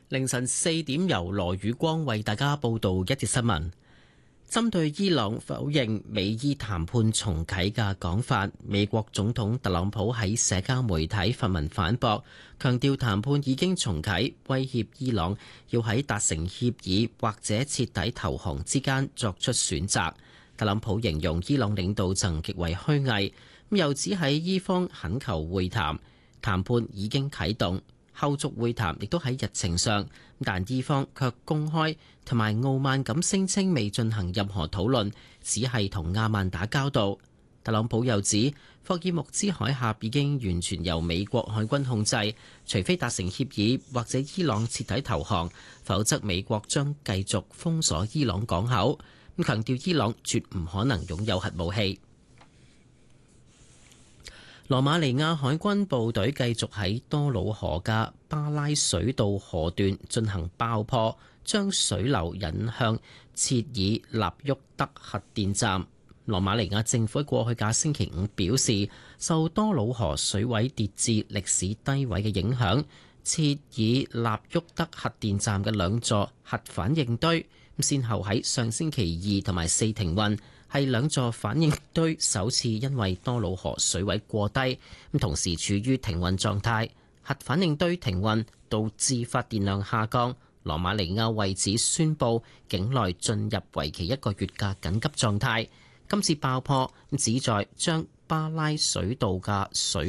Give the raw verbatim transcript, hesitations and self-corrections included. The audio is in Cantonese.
凌晨四點，由羅宇光為大家報道一節新聞。針對伊朗否認美伊談判重啟嘅講法，美國總統特朗普喺社交媒體發文反駁，強調談判已經重啟，威脅伊朗要喺達成協議或者徹底投降之間作出選擇。特朗普形容伊朗領導層極為虛偽，又指喺伊方懇求會談，談判已經啟動。後續會談亦都喺日程上，但伊方卻公開同埋傲慢咁聲稱未進行任何討論，只係同亞曼打交道。特朗普又指，霍爾木茲海峽已經完全由美國海軍控制，除非達成協議或者伊朗徹底投降，否則美國將繼續封鎖伊朗港口。咁強調伊朗絕唔可能擁有核武器。羅馬尼亞海軍部隊繼續喺多瑙河嘅巴拉水道河段進行爆破，將水流引向切爾納沃德核電站。羅馬尼亞政府過去嘅星期五表示，受多瑙河水位跌至歷史低位嘅影響，切爾納沃德核電站嘅兩座核反應堆先後喺上星期二同埋四停運。係兩座反應堆首次因為多瑙河水位過低，咁同時處於停運狀態。核反應堆停運導致發電量下降。羅馬尼亞為此宣布境內進入為期一個月嘅緊急狀態。今次爆破旨在將巴拉水道嘅水